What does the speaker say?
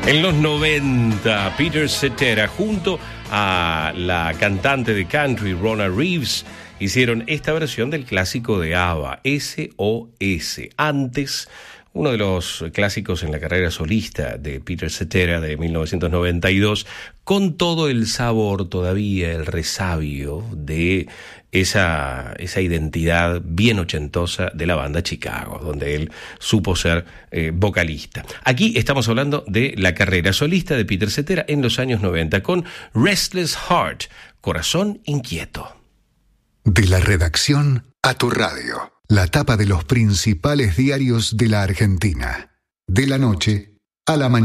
En los 90, Peter Cetera junto a la cantante de country Rona Reeves hicieron esta versión del clásico de ABBA, SOS. Antes, uno de los clásicos en la carrera solista de Peter Cetera de 1992, con todo el sabor todavía, el resabio de esa identidad bien ochentosa de la banda Chicago, donde él supo ser vocalista. Aquí estamos hablando de la carrera solista de Peter Cetera en los años 90 con Restless Heart, Corazón Inquieto. De la redacción a tu radio, la tapa de los principales diarios de la Argentina, de la noche a la mañana.